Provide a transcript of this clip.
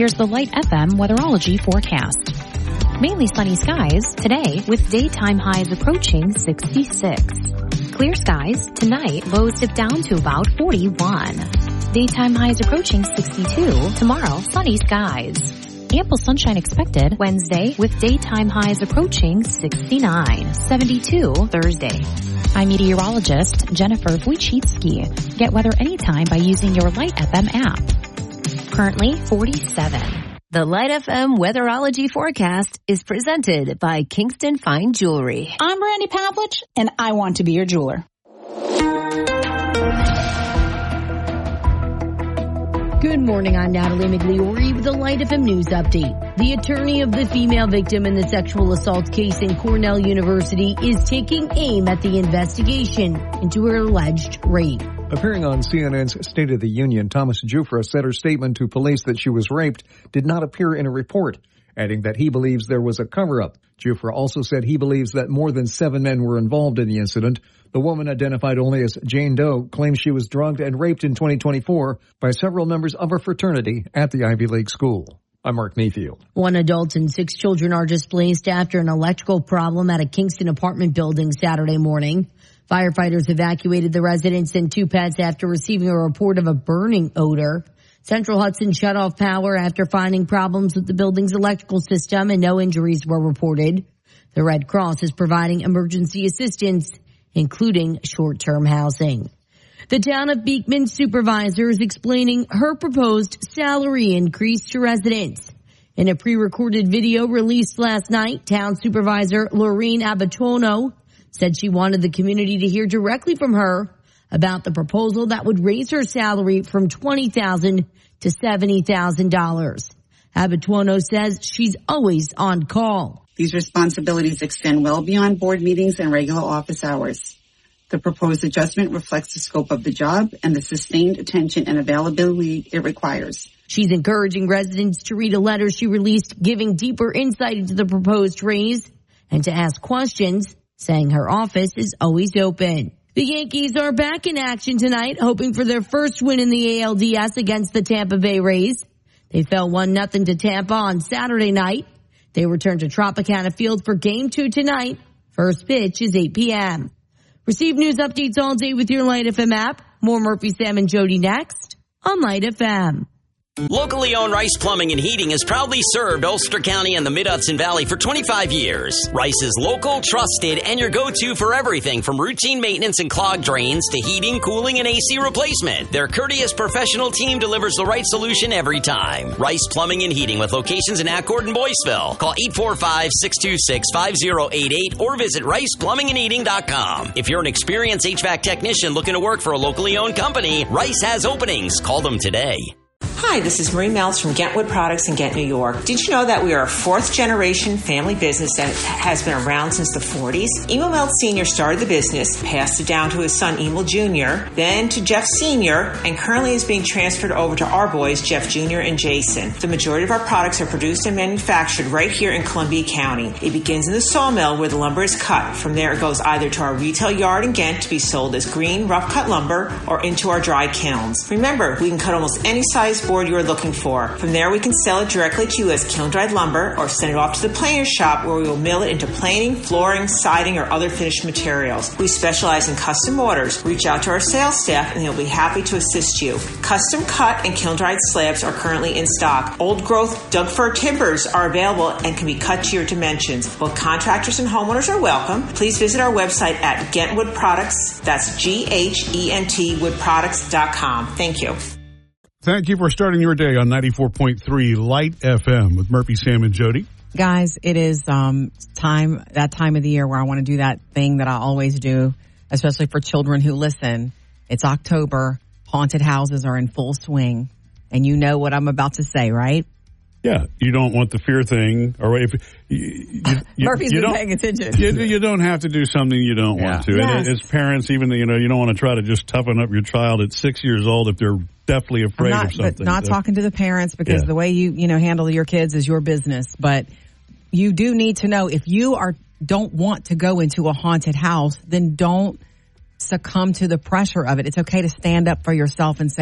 Here's the Light FM weatherology forecast. Mainly sunny skies today with daytime highs approaching 66. Clear skies tonight, lows dip down to about 41. Daytime highs approaching 62. Tomorrow, sunny skies. Ample sunshine expected Wednesday with daytime highs approaching 69. 72 Thursday. I'm meteorologist Jennifer Wojcicki. Get weather anytime by using your Light FM app. Currently 47. The Light FM weatherology forecast is presented by Kingston Fine Jewelry. I'm Randy Pavlich, and I want to be your jeweler. Good morning, I'm Natalie Migliori with the Light FM News Update. The attorney of the female victim in the sexual assault case in Cornell University is taking aim at the investigation into her alleged rape. Appearing on CNN's State of the Union, Thomas Jufra said her statement to police that she was raped did not appear in a report, adding that he believes there was a cover-up. Jufra also said he believes that more than 7 men were involved in the incident. The woman, identified only as Jane Doe, claims she was drugged and raped in 2024 by several members of her fraternity at the Ivy League school. I'm Mark Mayfield. 1 adult and 6 children are displaced after an electrical problem at a Kingston apartment building Saturday morning. Firefighters evacuated the residents and 2 pets after receiving a report of a burning odor. Central Hudson shut off power after finding problems with the building's electrical system, and no injuries were reported. The Red Cross is providing emergency assistance, including short-term housing. The town of Beekman supervisor is explaining her proposed salary increase to residents. In a pre-recorded video released last night, town supervisor Lorene Abitono said she wanted the community to hear directly from her about the proposal that would raise her salary from $20,000 to $70,000. Abituono says she's always on call. These responsibilities extend well beyond board meetings and regular office hours. The proposed adjustment reflects the scope of the job and the sustained attention and availability it requires. She's encouraging residents to read a letter she released giving deeper insight into the proposed raise and to ask questions, saying her office is always open. The Yankees are back in action tonight, hoping for their first win in the ALDS against the Tampa Bay Rays. They fell 1-0 to Tampa on Saturday night. They return to Tropicana Field for Game 2 tonight. First pitch is 8 p.m. Receive news updates all day with your Light FM app. More Murphy, Sam, and Jody next on Light FM. Locally owned Rice Plumbing and Heating has proudly served Ulster County and the Mid-Hudson Valley for 25 years. Rice is local, trusted, and your go-to for everything from routine maintenance and clogged drains to heating, cooling, and AC replacement. Their courteous professional team delivers the right solution every time. Rice Plumbing and Heating with locations in Accord and Boyceville. Call 845-626-5088 or visit riceplumbingandheating.com. If you're an experienced HVAC technician looking to work for a locally owned company, Rice has openings. Call them today. Hi, this is Marie Meltz from Gentwood Products in Ghent, New York. Did you know that we are a 4th-generation family business that has been around since the 40s? Emil Meltz Sr. started the business, passed it down to his son Emil Jr., then to Jeff Sr., and currently is being transferred over to our boys, Jeff Jr. and Jason. The majority of our products are produced and manufactured right here in Columbia County. It begins in the sawmill where the lumber is cut. From there, it goes either to our retail yard in Ghent to be sold as green, rough-cut lumber or into our dry kilns. Remember, we can cut almost any size board you are looking for. From there, we can sell it directly to you as kiln-dried lumber or send it off to the planer's shop where we will mill it into planing, flooring, siding, or other finished materials. We specialize in custom orders. Reach out to our sales staff and they'll be happy to assist you. Custom cut and kiln-dried slabs are currently in stock. Old growth Doug fir timbers are available and can be cut to your dimensions. Both contractors and homeowners are welcome. Please visit our website at Gentwood Products. That's G-H-E-N-T woodproducts.com. Thank you. Thank you for starting your day on 94.3 Light FM with Murphy, Sam, and Jody. Guys, it is that time of the year where I want to do that thing that I always do, especially for children who listen. It's October. Haunted houses are in full swing. And you know what I'm about to say, right? Yeah, you don't want the fear thing, or if Murphy's been paying attention. You don't have to do something you don't want to. Yes. And as parents, even you don't want to try to just toughen up your child at 6 years old if they're definitely afraid of something. But not talking to the parents because the way you handle your kids is your business. But you do need to know if you don't want to go into a haunted house, then don't succumb to the pressure of it. It's okay to stand up for yourself and say,